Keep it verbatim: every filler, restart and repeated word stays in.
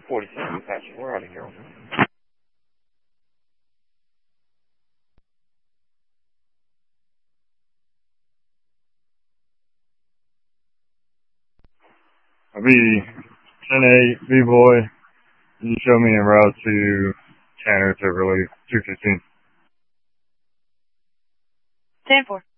forty-seven, Apache. We're out of here. I'll be ten eight, B-Boy. You show me en route to Tanner to relief two fifteen. ten four.